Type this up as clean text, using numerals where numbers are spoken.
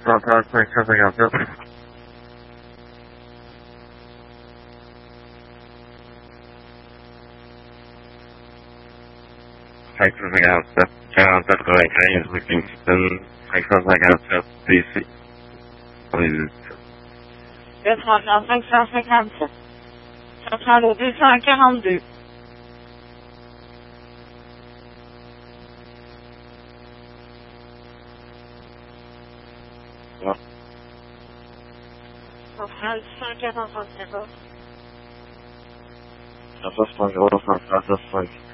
Central 557. 557, 45, Livingston, 557, DC. Allez-y. 557. Central au 242. Ouais. Central 147. Ça, c'est un gros 135.